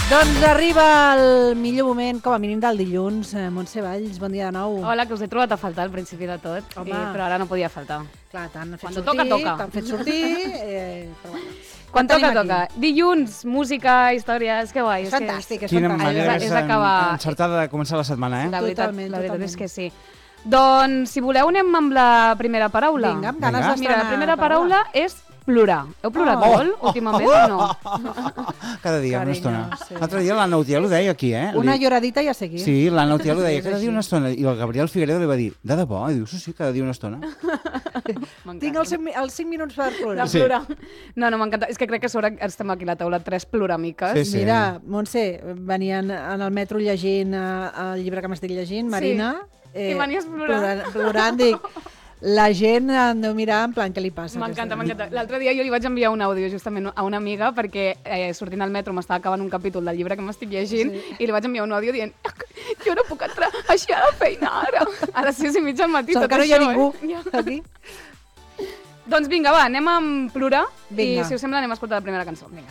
Doncs arriba el millor moment, com a mínim del dilluns. Montse Valls, bon dia de nou. Hola, que us he trobat a faltar al principi de tot, però ara no podia faltar. Clar, t'han fet Quan sortir, toca. T'han fet sortir, però bueno. Quan toca. Dilluns, música, històries, que guai. És fantàstic, és Quina fantàstic. manera és acabar... encertada de començar la setmana, La veritat Totalment. és que sí. Doncs, si voleu, anem amb la primera paraula. Vinga, amb ganes Vinga. d'estrenar. Mira, la primera paraula és plorar. Heu plorat molt últimament o no? Cada dia, una Carinyo, estona. sí. L'altre dia l'Anna Utiel ho deia aquí, eh? Una lloradita i a seguir. Sí, l'Anna Utiel ho deia És cada dia així. una estona. I el Gabriel Figueredo li va dir, de debò? I diu, sí, cada dia una estona. Tinc els 5 minuts per plorar. De plorar. No, m'encanta. És que crec que a sobre estem aquí a la taula 3 ploramiques. Sí, sí. Mira, Montse, venien en el metro llegint el llibre que m'estic llegint, Marina. I venies plorant. Plorant, dic, la gent em deu mirar en plan, què li passa? M'encanta. L'altre dia jo li vaig enviar un àudio justament a una amiga perquè sortint al metro m'estava acabant un capítol del llibre que m'estic llegint i li vaig enviar un àudio dient jo no puc entrar així a la feina ara. A les 6:30 del matí. Sort tot que no hi ha això, ningú aquí. Doncs vinga, va, anem amb plorar Vinga. i si us sembla anem a escoltar la primera cançó. Vinga.